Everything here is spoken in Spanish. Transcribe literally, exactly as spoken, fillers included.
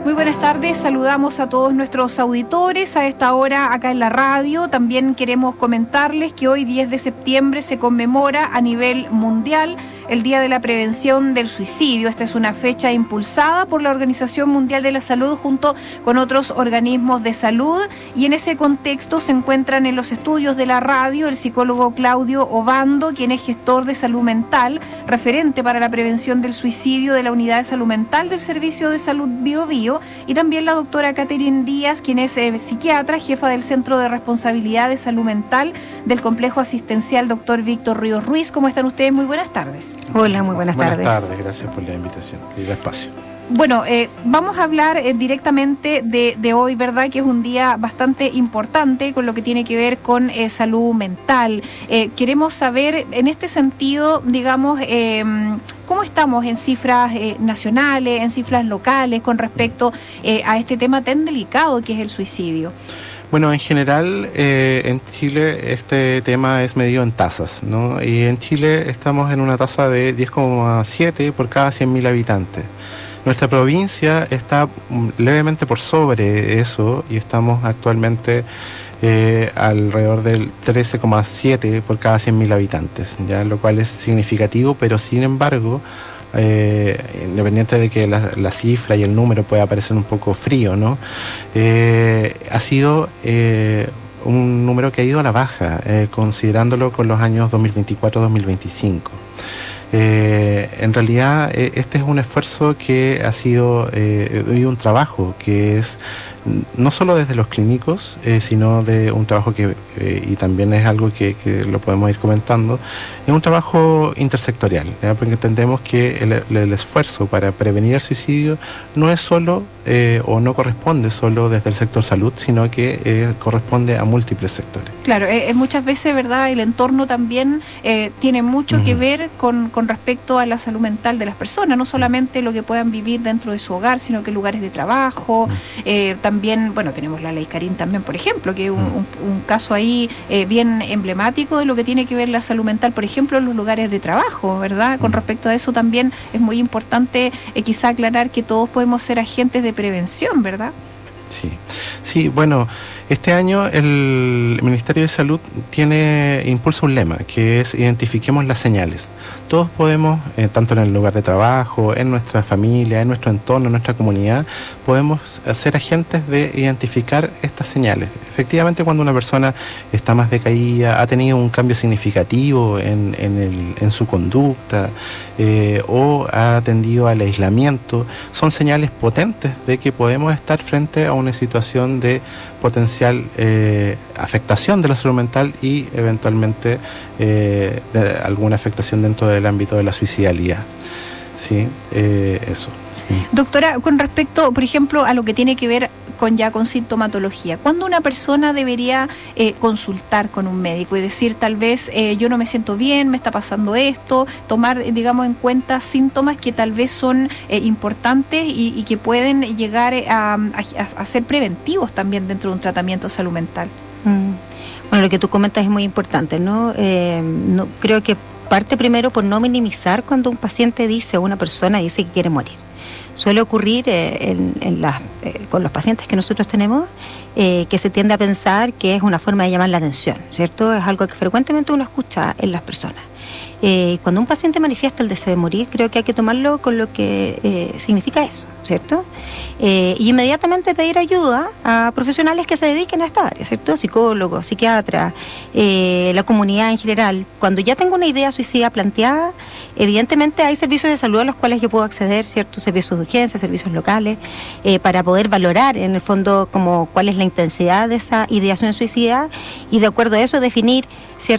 Muy buenas tardes, saludamos a todos nuestros auditores a esta hora acá en la radio. También queremos comentarles que hoy diez de septiembre se conmemora a nivel mundial el Día de la Prevención del Suicidio. Esta es una fecha impulsada por la Organización Mundial de la Salud junto con otros organismos de salud, y en ese contexto se encuentran en los estudios de la radio el psicólogo Claudio Obando, quien es gestor de salud mental, referente para la prevención del suicidio de la Unidad de Salud Mental del Servicio de Salud Bio Bio, y también la doctora Catherine Díaz, quien es eh, psiquiatra, jefa del Centro de Responsabilidad de Salud Mental del Complejo Asistencial Doctor Víctor Ríos Ruiz. ¿Cómo están ustedes? Muy buenas tardes. Hola, muy buenas, buenas tardes. Buenas tardes, gracias por la invitación y el espacio. Bueno, eh, vamos a hablar eh, directamente de, de hoy, ¿verdad? Que es un día bastante importante con lo que tiene que ver con eh, salud mental. Eh, queremos saber, en este sentido, digamos, eh, cómo estamos en cifras eh, nacionales, en cifras locales, con respecto eh, a este tema tan delicado que es el suicidio. Bueno, en general, eh, en Chile este tema es medido en tasas, ¿no? Y en Chile estamos en una tasa de diez coma siete por cada cien mil habitantes. Nuestra provincia está levemente por sobre eso y estamos actualmente eh, alrededor del trece coma siete por cada cien mil habitantes, ya, lo cual es significativo, pero sin embargo, Eh, independiente de que la, la cifra y el número pueda parecer un poco frío, ¿no? Eh, ha sido eh, un número que ha ido a la baja, eh, considerándolo con los años dos mil veinticuatro dos mil veinticinco. Eh, en realidad, eh, este es un esfuerzo que ha sido eh, un trabajo que es no solo desde los clínicos, eh, sino de un trabajo que, eh, y también es algo que, que lo podemos ir comentando, es un trabajo intersectorial, ¿ya? Porque entendemos que el, el esfuerzo para prevenir el suicidio no es solo eh, o no corresponde solo desde el sector salud, sino que eh, corresponde a múltiples sectores. Claro, eh, muchas veces, ¿verdad?, el entorno también eh, tiene mucho uh-huh. que ver con, con respecto a la salud mental de las personas, no solamente lo que puedan vivir dentro de su hogar, sino que lugares de trabajo, uh-huh. eh, también, bueno, tenemos la ley Carín también, por ejemplo, que es un, un, un caso ahí eh, bien emblemático de lo que tiene que ver la salud mental, por ejemplo, en los lugares de trabajo, ¿verdad? Con respecto a eso también es muy importante eh, quizá aclarar que todos podemos ser agentes de prevención, ¿verdad? Sí, sí, bueno, este año el Ministerio de Salud tiene, impulsa un lema que es identifiquemos las señales. Todos podemos, eh, tanto en el lugar de trabajo, en nuestra familia, en nuestro entorno, en nuestra comunidad, podemos ser agentes de identificar estas señales. Efectivamente, cuando una persona está más decaída, ha tenido un cambio significativo en, en, el, en su conducta eh, o ha tendido al aislamiento, son señales potentes de que podemos estar frente a una situación de potencial eh, afectación de la salud mental y eventualmente eh, de alguna afectación dentro del ámbito de la suicidalidad. Sí, eh, eso. Doctora, con respecto, por ejemplo, a lo que tiene que ver con ya con sintomatología, ¿cuándo una persona debería eh, consultar con un médico y decir tal vez eh, yo no me siento bien, me está pasando esto, tomar, digamos, en cuenta síntomas que tal vez son eh, importantes y, y que pueden llegar a, a, a ser preventivos también dentro de un tratamiento de salud mental? Mm. Bueno, lo que tú comentas es muy importante, ¿no? Eh, no creo que parte primero por no minimizar cuando un paciente dice o una persona dice que quiere morir. Suele ocurrir eh, en, en la, eh, con los pacientes que nosotros tenemos eh, que se tiende a pensar que es una forma de llamar la atención, ¿cierto? Es algo que frecuentemente uno escucha en las personas. Eh, cuando un paciente manifiesta el deseo de morir, creo que hay que tomarlo con lo que eh, significa eso, ¿cierto? Eh, y inmediatamente pedir ayuda a profesionales que se dediquen a esta área, ¿cierto? Psicólogos, psiquiatras, eh, la comunidad en general. Cuando ya tengo una idea suicida planteada, evidentemente hay servicios de salud a los cuales yo puedo acceder, ¿cierto? Servicios de urgencia, servicios locales, eh, para poder valorar en el fondo como cuál es la intensidad de esa ideación suicida y de acuerdo a eso definir, ¿cierto?,